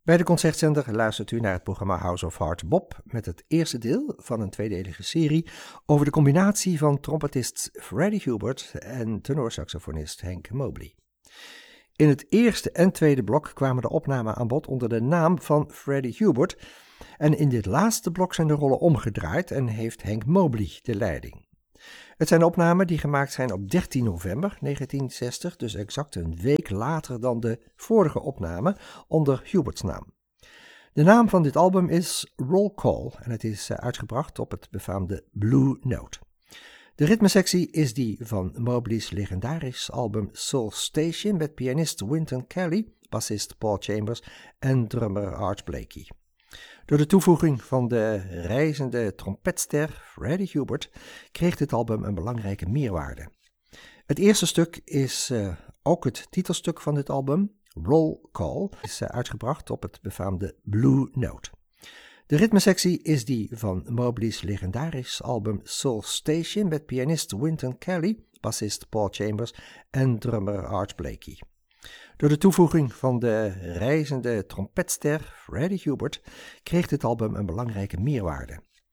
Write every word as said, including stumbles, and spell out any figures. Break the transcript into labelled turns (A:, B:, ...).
A: Bij de Concertzender luistert u naar het programma House of Heart Bob met het eerste deel van een tweedelige serie over de combinatie van trompetist Freddie Hubert en tenorsaxofonist Hank Mobley. In het eerste en tweede blok kwamen de opnamen aan bod onder de naam van Freddie Hubert en in dit laatste blok zijn de rollen omgedraaid en heeft Hank Mobley de leiding. Het zijn opnamen die gemaakt zijn op dertien november negentien zestig, dus exact een week later dan de vorige opname onder Hubert's naam. De naam van dit album is Roll Call en het is uitgebracht op het befaamde Blue Note. De ritmesectie is die van Mobley's legendarisch album Soul Station met pianist Wynton Kelly, bassist Paul Chambers en drummer Art Blakey. Door de toevoeging van de reizende trompetster Freddie Hubert kreeg dit album een belangrijke meerwaarde. Het eerste stuk is uh, ook het titelstuk van dit album, Roll Call, is uh, uitgebracht op het befaamde Blue Note. De ritmesectie is die van Mobley's legendarisch album Soul Station met pianist Wynton Kelly, bassist Paul Chambers en drummer Art Blakey. Door de toevoeging van de reizende trompetster Freddie Hubert kreeg dit album een belangrijke meerwaarde.